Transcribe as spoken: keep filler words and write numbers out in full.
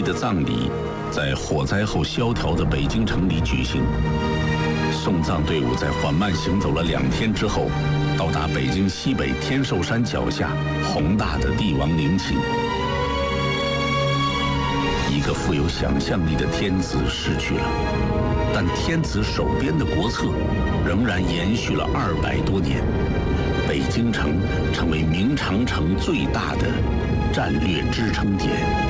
的葬礼在火灾后萧条的北京城里举行。送葬队伍在缓慢行走了两天之后，到达北京西北天寿山脚下宏大的帝王陵寝。一个富有想象力的天子逝去了，但天子手边的国策仍然延续了二百多年。北京城成为明长城最大的战略支撑点。